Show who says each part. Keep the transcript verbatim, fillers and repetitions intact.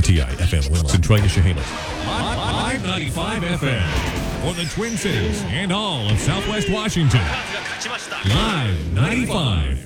Speaker 1: T I F M Willis and Triash Live ninety-five F M for the Twin Cities and all of Southwest Washington. Live ninety-five.